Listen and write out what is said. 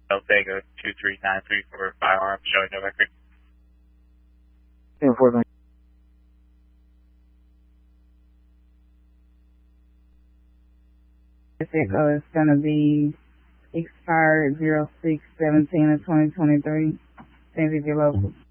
Delta 23934 for firearms showing no record. 10-4. It's going to be expired 06/17 of 2023. Same as your local.